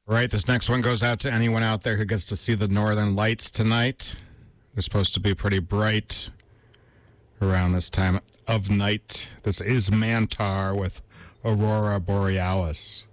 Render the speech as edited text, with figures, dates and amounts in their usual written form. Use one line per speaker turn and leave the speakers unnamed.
All right, this next one goes out to anyone out there who gets to see the northern lights tonight. They're supposed to be pretty bright around this time of night. This is Mantar with Aurora Borealis.